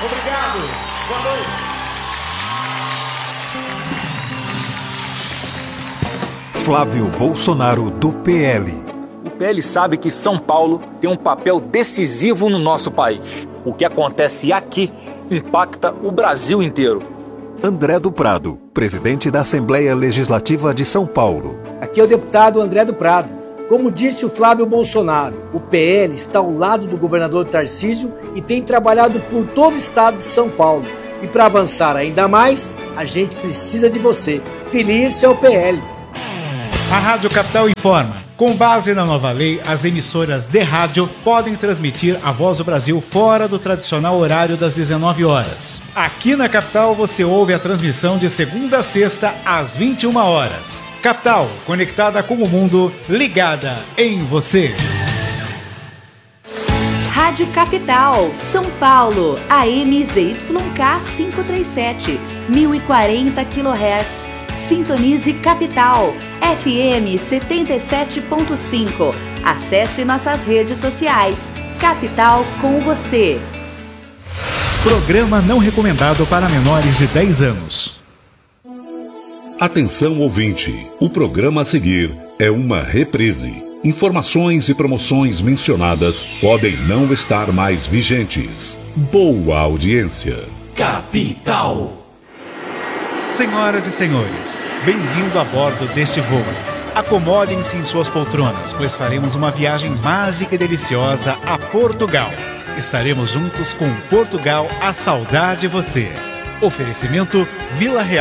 Obrigado. Boa noite. Flávio Bolsonaro, do PL. O PL sabe que São Paulo tem um papel decisivo no nosso país. O que acontece aqui impacta o Brasil inteiro. André do Prado, presidente da Assembleia Legislativa de São Paulo. Aqui é o deputado André do Prado. Como disse o Flávio Bolsonaro, o PL está ao lado do governador Tarcísio e tem trabalhado por todo o estado de São Paulo. E para avançar ainda mais, a gente precisa de você. Feliz é o PL. A Rádio Capital informa. Com base na nova lei, as emissoras de rádio podem transmitir a Voz do Brasil fora do tradicional horário das 19 horas. Aqui na Capital você ouve a transmissão de segunda a sexta às 21 horas. Capital, conectada com o mundo, ligada em você. Rádio Capital, São Paulo, AM ZYK 537, 1040 kHz. Sintonize Capital, FM 77.5. Acesse nossas redes sociais. Capital com você. Programa não recomendado para menores de 10 anos. Atenção ouvinte, o programa a seguir é uma reprise. Informações e promoções mencionadas podem não estar mais vigentes. Boa audiência. Capital. Senhoras e senhores, bem-vindo a bordo deste voo. Acomodem-se em suas poltronas, pois faremos uma viagem mágica e deliciosa a Portugal. Estaremos juntos com Portugal, a saudade de você. Oferecimento Vila Real.